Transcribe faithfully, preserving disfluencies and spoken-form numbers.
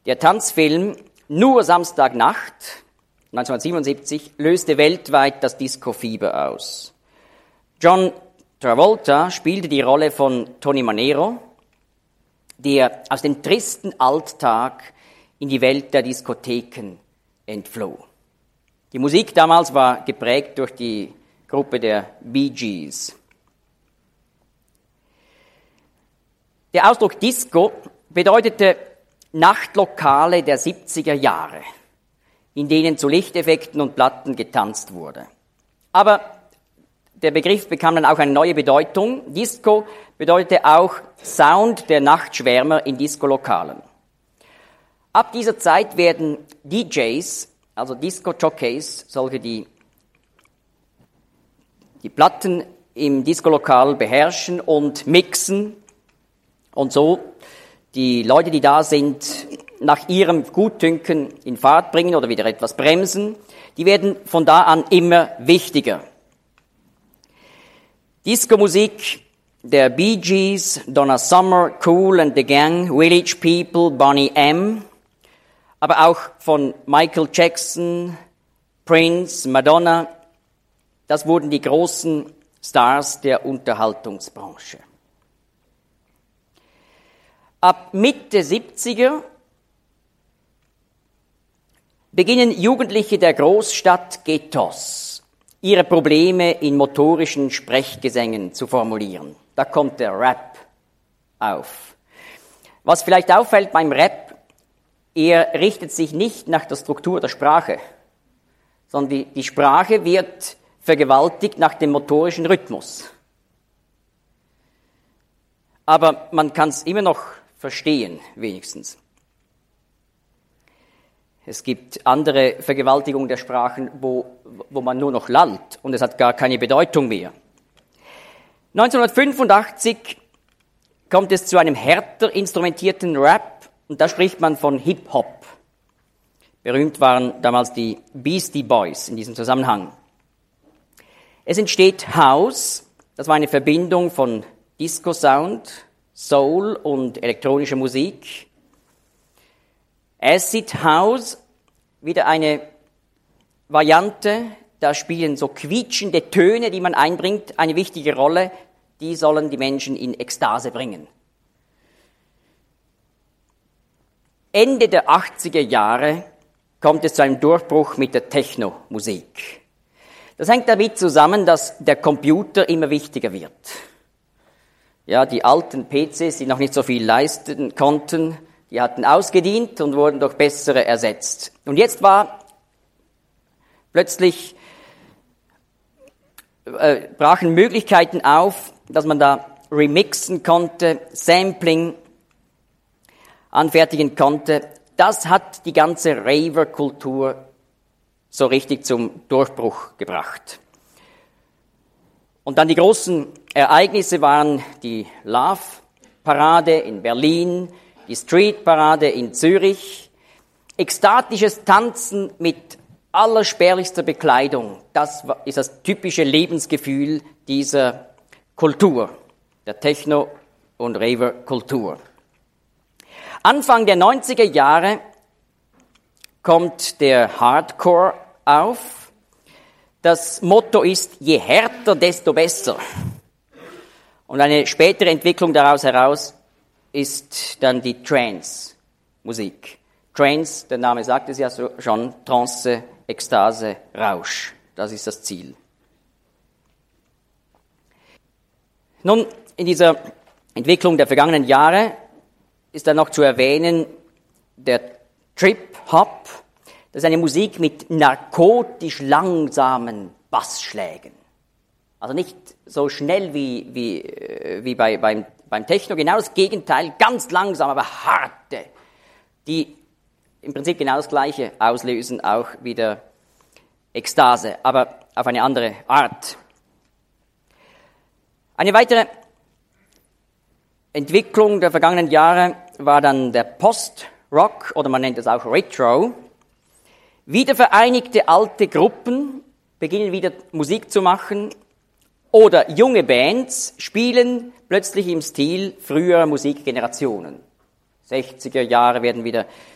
Der Tanzfilm Nur Samstagnacht neunzehnhundertsiebenundsiebzig löste weltweit das Disco-Fieber aus. John Travolta spielte die Rolle von Tony Manero, der aus dem tristen Alltag in die Welt der Diskotheken entfloh. Die Musik damals war geprägt durch die Gruppe der Bee Gees. Der Ausdruck Disco bedeutete Nachtlokale der siebziger Jahre, in denen zu Lichteffekten und Platten getanzt wurde. Aber der Begriff bekam dann auch eine neue Bedeutung. Disco bedeutete auch Sound der Nachtschwärmer in Discolokalen. Ab dieser Zeit werden D Js, also Disco-Jockeys, solche, die die Platten im Discolokal beherrschen und mixen und so die Leute, die da sind, nach ihrem Gutdünken in Fahrt bringen oder wieder etwas bremsen, die werden von da an immer wichtiger. Disco-Musik der Bee Gees, Donna Summer, Kool and the Gang, Village People, Boney M., aber auch von Michael Jackson, Prince, Madonna, das wurden die großen Stars der Unterhaltungsbranche. Ab Mitte siebziger beginnen Jugendliche der Großstadt Ghettos ihre Probleme in motorischen Sprechgesängen zu formulieren. Da kommt der Rap auf. Was vielleicht auffällt beim Rap, er richtet sich nicht nach der Struktur der Sprache, sondern die, die Sprache wird vergewaltigt nach dem motorischen Rhythmus. Aber man kann es immer noch verstehen, wenigstens. Es gibt andere Vergewaltigungen der Sprachen, wo, wo man nur noch lallt und es hat gar keine Bedeutung mehr. neunzehnhundertfünfundachtzig kommt es zu einem härter instrumentierten Rap und da spricht man von Hip-Hop. Berühmt waren damals die Beastie Boys in diesem Zusammenhang. Es entsteht House, das war eine Verbindung von Disco-Sound, Soul und elektronischer Musik. Acid House, wieder eine Variante, da spielen so quietschende Töne, die man einbringt, eine wichtige Rolle, die sollen die Menschen in Ekstase bringen. Ende der achtziger Jahre kommt es zu einem Durchbruch mit der Techno-Musik. Das hängt damit zusammen, dass der Computer immer wichtiger wird. Ja, die alten P Cs, die noch nicht so viel leisten konnten, die hatten ausgedient und wurden durch bessere ersetzt. Und jetzt war plötzlich, äh, brachen Möglichkeiten auf, dass man da remixen konnte, Sampling anfertigen konnte. Das hat die ganze Raver-Kultur so richtig zum Durchbruch gebracht. Und dann die großen Ereignisse waren die Love-Parade in Berlin, die Street-Parade in Zürich, ekstatisches Tanzen mit allerspärlichster Bekleidung. Das ist das typische Lebensgefühl dieser Kultur, der Techno- und Raver-Kultur. Anfang der neunziger Jahre kommt der Hardcore auf. Das Motto ist, je härter, desto besser. Und eine spätere Entwicklung daraus heraus ist dann die Trance-Musik. Trance, der Name sagt es ja schon, Trance, Ekstase, Rausch. Das ist das Ziel. Nun, in dieser Entwicklung der vergangenen Jahre ist dann noch zu erwähnen der Trip-Hop. Das ist eine Musik mit narkotisch langsamen Bassschlägen. Also nicht so schnell wie, wie, wie bei, beim, beim Techno, genau das Gegenteil, ganz langsam, aber harte, die im Prinzip genau das Gleiche auslösen, auch wieder Ekstase, aber auf eine andere Art. Eine weitere Entwicklung der vergangenen Jahre war dann der Post-Rock, oder man nennt es auch Retro. Wiedervereinigte alte Gruppen beginnen wieder Musik zu machen oder junge Bands spielen plötzlich im Stil früherer Musikgenerationen. sechziger Jahre werden wieder